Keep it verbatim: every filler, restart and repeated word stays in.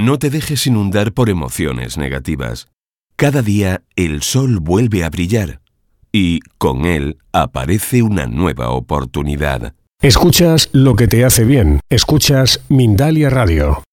No te dejes inundar por emociones negativas. Cada día el sol vuelve a brillar y, con él, aparece una nueva oportunidad. Escuchas lo que te hace bien. Escuchas Mindalia Radio.